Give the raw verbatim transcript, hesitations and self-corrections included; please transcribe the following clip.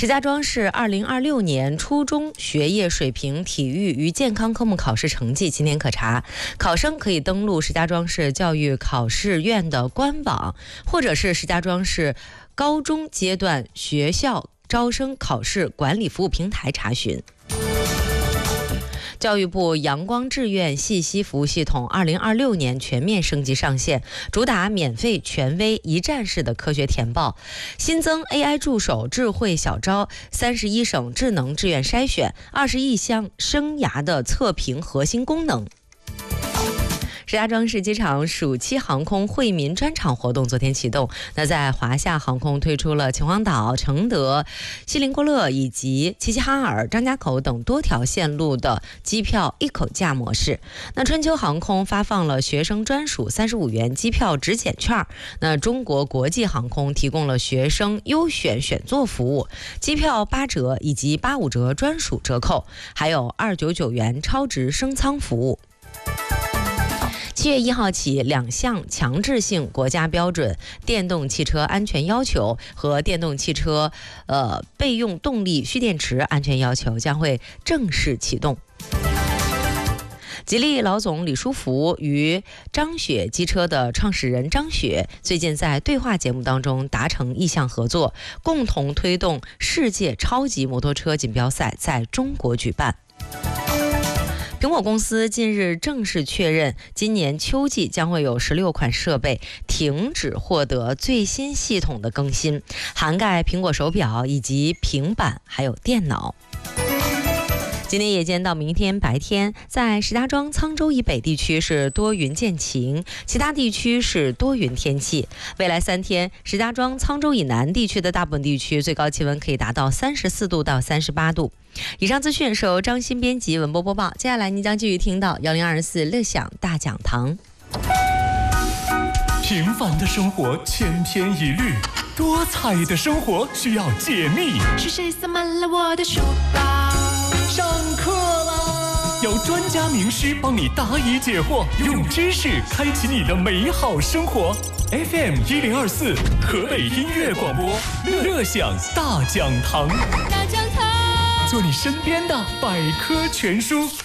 石家庄市二零二六年初中学业水平体育与健康科目考试成绩今天可查，考生可以登录石家庄市教育考试院的官网，或者是石家庄市高中阶段学校招生考试管理服务平台查询。教育部阳光志愿信息服务系统二零二六年全面升级上线，主打免费、权威、一站式的科学填报，新增 A I 助手、智慧小招、三十一省智能志愿筛选、二十一项生涯的测评核心功能。石家庄市机场暑期航空惠民专场活动昨天启动。那在华夏航空推出了秦皇岛、承德、锡林郭勒以及齐齐哈尔、张家口等多条线路的机票一口价模式。那春秋航空发放了学生专属三十五元机票直减券。那中国国际航空提供了学生优选选座服务，机票八折以及八五折专属折扣，还有二九九元超值升舱服务。七月一号起，两项强制性国家标准电动汽车安全要求和电动汽车呃备用动力蓄电池安全要求将会正式启动。吉利老总李书福与张雪机车的创始人张雪最近在对话节目当中达成意向合作，共同推动世界超级摩托车锦标赛在中国举办。苹果公司近日正式确认，今年秋季将会有十六款设备停止获得最新系统的更新，涵盖苹果手表以及平板还有电脑。今天夜间到明天白天，在石家庄、沧州以北地区是多云见晴，其他地区是多云天气。未来三天，石家庄、沧州以南地区的大部分地区最高气温可以达到三十四度到三十八度。以上资讯是由张欣编辑文播播报，接下来您将继续听到幺零二四乐享大讲堂。 平凡的生活千篇一律，多彩的生活需要解密。 是谁塞满了我的书包？ 上课啦！有专家名师帮你答疑解惑，用知识开启你的美好生活。F M 一零二四，河北音乐广播，乐享大讲堂。 大讲堂， 做你身边的百科全书。